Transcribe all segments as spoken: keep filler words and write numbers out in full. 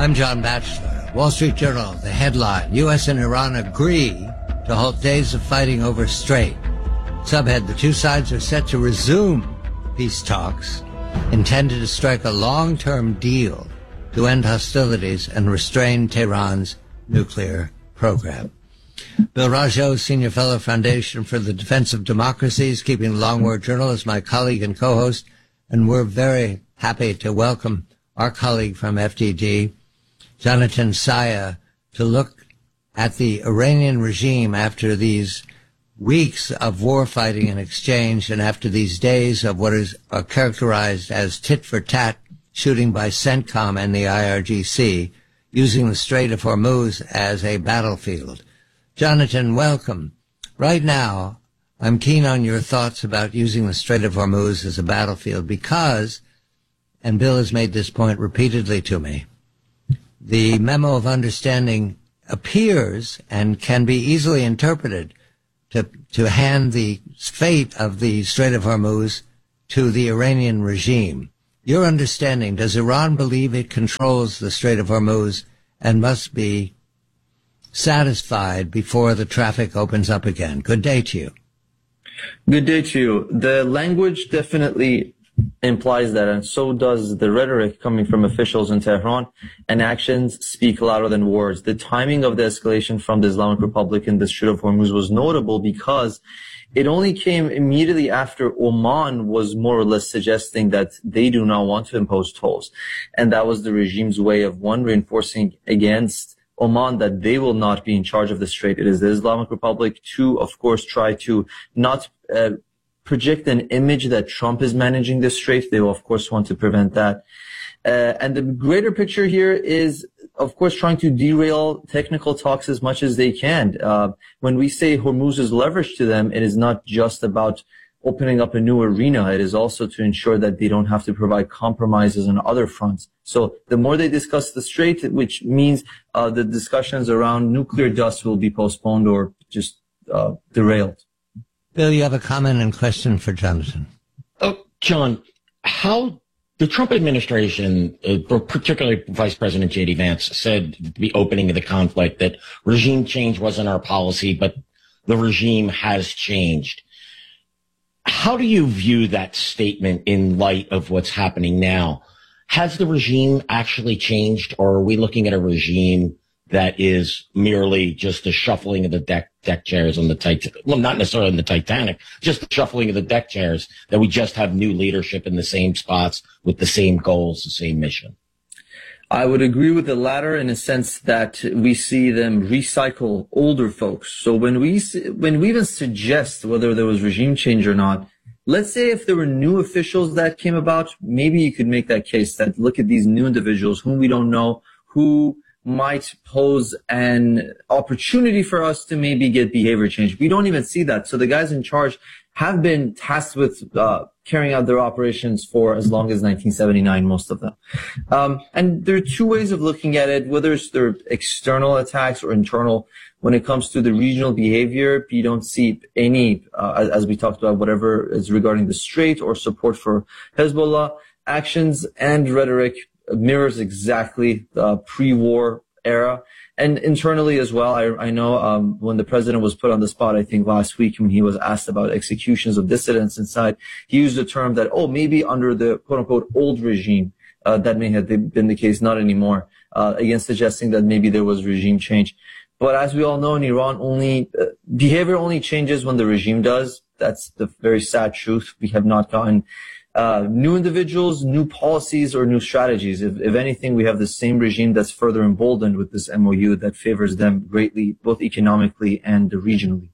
I'm John Batchelor. Wall Street Journal, the headline, U S and Iran agree to halt days of fighting over Strait. Subhead, the two sides are set to resume peace talks intended to strike a long-term deal to end hostilities and restrain Tehran's nuclear program. Bill Rajo, Senior Fellow, Foundation for the Defense of Democracy, is keeping the Long War Journal as my colleague and co-host, and we're very happy to welcome our colleague from F D D, Jonathan Saya, to look at the Iranian regime after these weeks of war fighting and exchange and after these days of what is uh, characterized as tit-for-tat shooting by CENTCOM and the I R G C, using the Strait of Hormuz as a battlefield. Jonathan, welcome. Right now, I'm keen on your thoughts about using the Strait of Hormuz as a battlefield because, and Bill has made this point repeatedly to me, the memo of understanding appears and can be easily interpreted to, to hand the fate of the Strait of Hormuz to the Iranian regime. Your understanding, does Iran believe it controls the Strait of Hormuz and must be satisfied before the traffic opens up again? Good day to you. Good day to you. The language definitely implies that, and so does the rhetoric coming from officials in Tehran, and actions speak louder than words. The timing of the escalation from the Islamic Republic in the Strait of Hormuz was notable because it only came immediately after Oman was more or less suggesting that they do not want to impose tolls. And that was the regime's way of, one, reinforcing against Oman that they will not be in charge of the strait. It is the Islamic Republic. Two, of course, try to not uh, project an image that Trump is managing the strait. They will, of course, want to prevent that. Uh, and the greater picture here is, of course, trying to derail technical talks as much as they can. Uh, when we say Hormuz is leverage to them, it is not just about opening up a new arena. It is also to ensure that they don't have to provide compromises on other fronts. So the more they discuss the strait, which means uh, the discussions around nuclear dust will be postponed or just uh, derailed. Bill, you have a comment and question for Jonathan. Oh, John, how the Trump administration, uh, particularly Vice President J D Vance, said at the opening of the conflict that regime change wasn't our policy, but the regime has changed. How do you view that statement in light of what's happening now? Has the regime actually changed, or are we looking at a regime that is merely just the shuffling of the deck deck chairs on the Titanic? Well, not necessarily on the Titanic, just the shuffling of the deck chairs, that we just have new leadership in the same spots with the same goals, the same mission? I would agree with the latter in a sense that we see them recycle older folks. So when we when we even suggest whether there was regime change or not, let's say if there were new officials that came about, maybe you could make that case that look at these new individuals whom we don't know, who might pose an opportunity for us to maybe get behavior change. We don't even see that. So the guys in charge have been tasked with uh, carrying out their operations for as long as nineteen seventy-nine, most of them. Um, and there are two ways of looking at it, whether it's their external attacks or internal. When it comes to the regional behavior, you don't see any, uh, as we talked about, whatever is regarding the strait or support for Hezbollah. Actions and rhetoric mirrors exactly the pre-war era. And internally as well, I, I know um, when the president was put on the spot, I think last week when he was asked about executions of dissidents inside, he used the term that, oh, maybe under the quote-unquote old regime, uh, that may have been the case, not anymore, uh, again suggesting that maybe there was regime change. But as we all know, in Iran, only uh, behavior only changes when the regime does. That's the very sad truth. We have not gotten Uh, new individuals, new policies, or new strategies. If, if anything, we have the same regime that's further emboldened with this M O U that favors them greatly, both economically and regionally.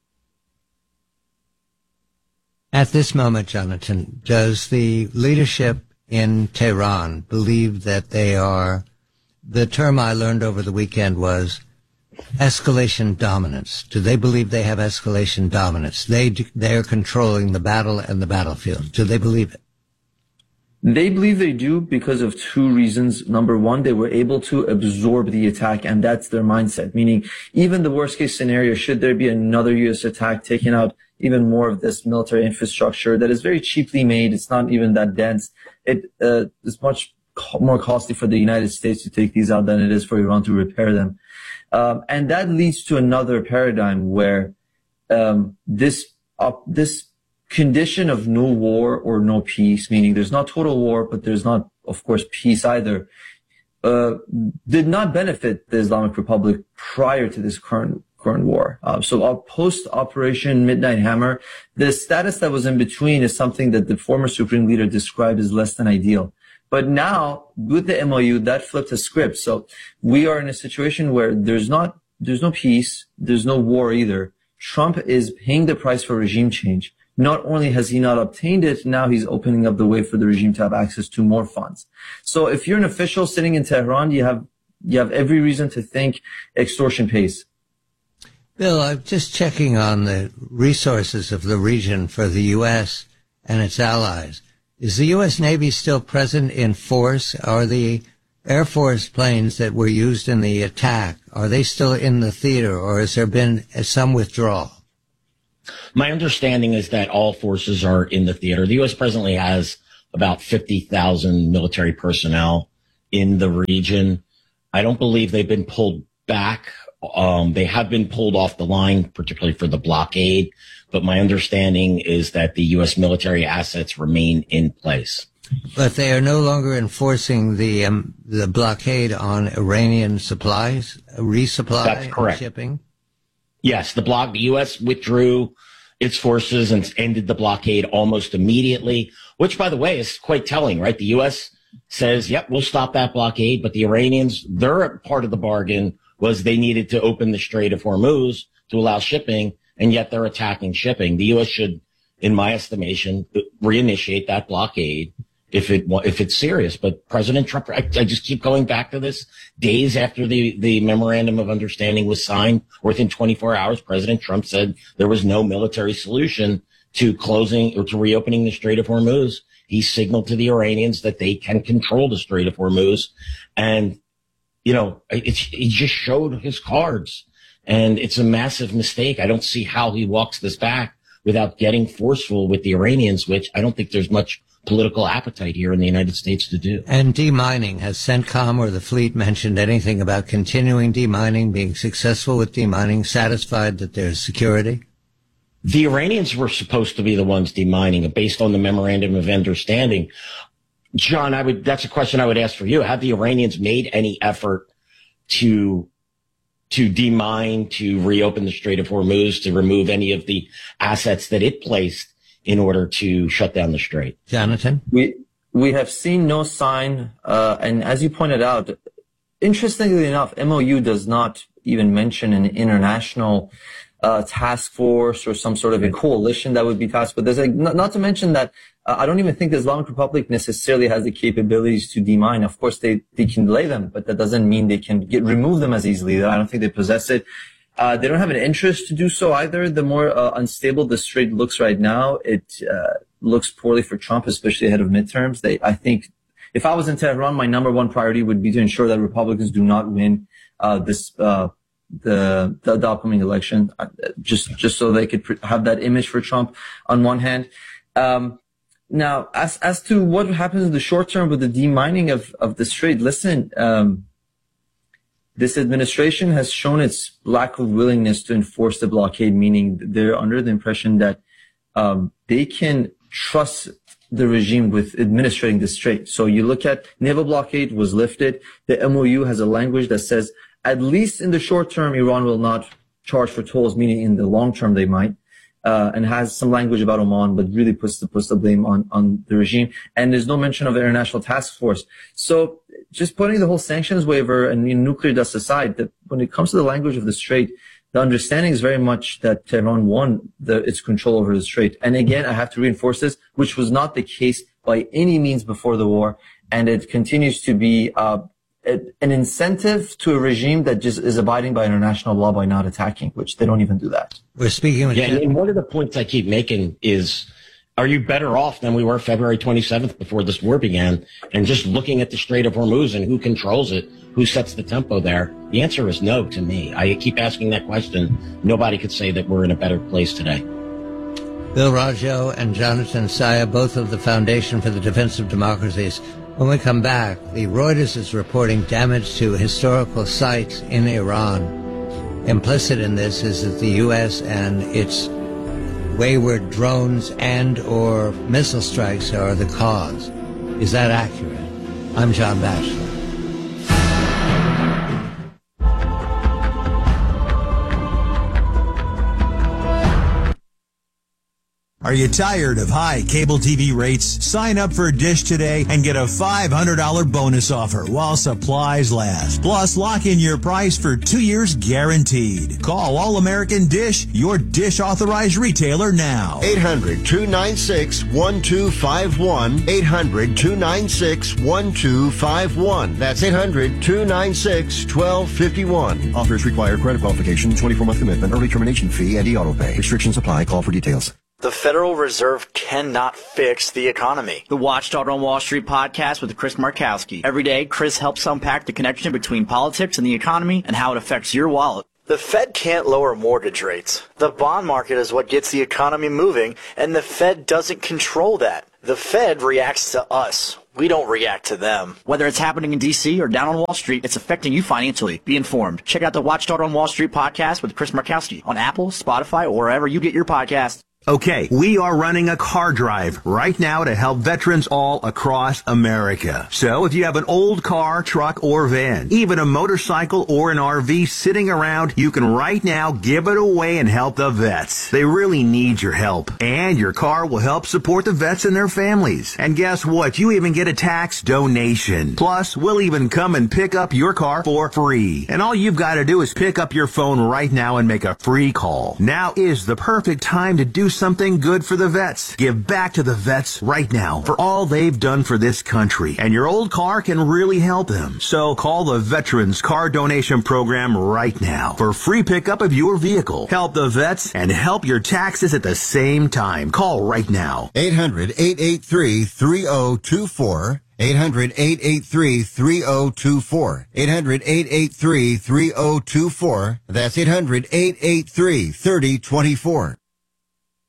At this moment, Jonathan, does the leadership in Tehran believe that they are, the term I learned over the weekend was escalation dominance. Do they believe they have escalation dominance? They they are controlling the battle and the battlefield. Do they believe it? They believe they do because of two reasons. Number one, they were able to absorb the attack, and that's their mindset. Meaning, even the worst case scenario, should there be another U S attack taking out even more of this military infrastructure that is very cheaply made, it's not even that dense. It uh, is much co- more costly for the United States to take these out than it is for Iran to repair them. Um, and that leads to another paradigm where um, this uh, this condition of no war or no peace, meaning there's not total war, but there's not, of course, peace either, uh, did not benefit the Islamic Republic prior to this current current war. Uh, so our post-Operation Midnight Hammer, the status that was in between is something that the former Supreme Leader described as less than ideal. But now, with the M O U, that flipped a script. So we are in a situation where there's not, there's no peace, there's no war either. Trump is paying the price for regime change. Not only has he not obtained it, now he's opening up the way for the regime to have access to more funds. So if you're an official sitting in Tehran, you have, you have every reason to think extortion pays. Bill, I'm just checking on the resources of the region for the U S and its allies. Is the U S Navy still present in force? Are the Air Force planes that were used in the attack, are they still in the theater, or has there been some withdrawal? My understanding is that all forces are in the theater. The U S presently has about fifty thousand military personnel in the region. I don't believe they've been pulled back. Um, they have been pulled off the line, particularly for the blockade. But my understanding is that the U S military assets remain in place. But they are no longer enforcing the um, the blockade on Iranian supplies, resupply, That's correct. And shipping? Yes, the block, the U S withdrew its forces and ended the blockade almost immediately, which, by the way, is quite telling, right? The U S says, yep, we'll stop that blockade. But the Iranians, their part of the bargain was they needed to open the Strait of Hormuz to allow shipping, and yet they're attacking shipping. The U S should, in my estimation, reinitiate that blockade if it if it's serious. But President Trump, I, I just keep going back to this. Days after the, the memorandum of understanding was signed, within twenty-four hours, President Trump said there was no military solution to closing or to reopening the Strait of Hormuz. He signaled to the Iranians that they can control the Strait of Hormuz. And, you know, it's, he just showed his cards. And it's a massive mistake. I don't see how he walks this back without getting forceful with the Iranians, which I don't think there's much political appetite here in the United States to do. And demining, has CENTCOM or the fleet mentioned anything about continuing demining, being successful with demining, satisfied that there's security? The Iranians were supposed to be the ones demining based on the memorandum of understanding. John, I would, that's a question I would ask for you. Have the Iranians made any effort to to demine, to reopen the Strait of Hormuz, to remove any of the assets that it placed in order to shut down the strait? Jonathan? We we have seen no sign, uh, and as you pointed out, interestingly enough, M O U does not even mention an international uh, task force or some sort of a coalition that would be tasked. But there's a, not, not to mention that uh, I don't even think the Islamic Republic necessarily has the capabilities to demine. Of course, they they can delay them, but that doesn't mean they can get remove them as easily. I don't think they possess it. Uh, they don't have an interest to do so either. The more uh, unstable the strait looks right now, it uh, looks poorly for Trump, especially ahead of midterms. They, I think, if I was in Tehran, my number one priority would be to ensure that Republicans do not win uh, this uh, the, the the upcoming election, uh, just just so they could pr- have that image for Trump on one hand. Um, now, as as to what happens in the short term with the demining of of the strait, listen. Um, This administration has shown its lack of willingness to enforce the blockade, meaning they're under the impression that um, they can trust the regime with administrating the strait. So you look at naval blockade was lifted. The M O U has a language that says, at least in the short term, Iran will not charge for tolls, meaning in the long term they might, uh, and has some language about Oman, but really puts the, puts the blame on, on the regime. And there's no mention of an international task force. So just putting the whole sanctions waiver and you know, nuclear dust aside, that when it comes to the language of the strait, the understanding is very much that Tehran won the, its control over the strait. And again, I have to reinforce this, which was not the case by any means before the war. And it continues to be uh, an incentive to a regime that just is abiding by international law by not attacking, which they don't even do that. We're speaking with yeah, and one of the points I keep making is, are you better off than we were February twenty-seventh before this war began? And just looking at the Strait of Hormuz and who controls it, who sets the tempo there, the answer is no to me. I keep asking that question. Nobody could say that we're in a better place today. Bill Raggio and Jonathan Saya, both of the Foundation for the Defense of Democracies. When we come back, the Reuters is reporting damage to historical sites in Iran. Implicit in this is that the U S and its wayward drones and or missile strikes are the cause. Is that accurate? I'm John Batchelor. Are you tired of high cable T V rates? Sign up for Dish today and get a five hundred dollars bonus offer while supplies last. Plus, lock in your price for two years guaranteed. Call All American Dish, your Dish authorized retailer now. eight hundred, two nine six, one two five one. eight hundred, two nine six, one two five one. That's eight hundred, two nine six, one two five one. Offers require credit qualification, twenty-four month commitment, early termination fee, and e-auto pay. Restrictions apply. Call for details. The Federal Reserve cannot fix the economy. The Watchdog on Wall Street podcast with Chris Markowski. Every day, Chris helps unpack the connection between politics and the economy and how it affects your wallet. The Fed can't lower mortgage rates. The bond market is what gets the economy moving, and the Fed doesn't control that. The Fed reacts to us. We don't react to them. Whether it's happening in D C or down on Wall Street, it's affecting you financially. Be informed. Check out the Watchdog on Wall Street podcast with Chris Markowski on Apple, Spotify, or wherever you get your podcasts. Okay, we are running a car drive right now to help veterans all across America. So if you have an old car, truck, or van, even a motorcycle or an R V sitting around, you can right now give it away and help the vets. They really need your help. And your car will help support the vets and their families. And guess what? You even get a tax donation. Plus, we'll even come and pick up your car for free. And all you've got to do is pick up your phone right now and make a free call. Now is the perfect time to do something good for the vets. Give back to the vets right now for all they've done for this country. And your old car can really help them. So call the Veterans Car Donation Program right now for free pickup of your vehicle. Help the vets and help your taxes at the same time. Call right now. eight hundred, eight eight three, three oh two four. eight hundred, eight eight three, three oh two four. eight hundred, eight eight three, three oh two four. That's eight hundred, eight eight three, three oh two four.